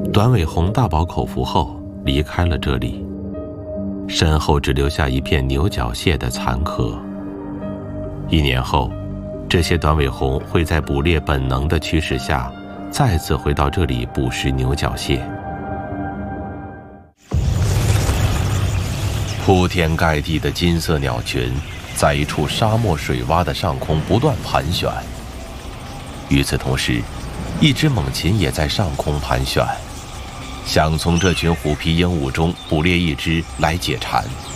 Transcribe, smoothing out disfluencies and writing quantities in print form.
短尾熊大饱口福后离开了这里，身后只留下一片牛角蟹的残壳。1年后，这些短尾熊会在捕猎本能的驱使下，再次回到这里捕食牛角蟹。铺天盖地的金色鸟群在一处沙漠水洼的上空不断盘旋。与此同时，一只猛禽也在上空盘旋，想从这群虎皮鹦鹉中捕猎一只来解馋。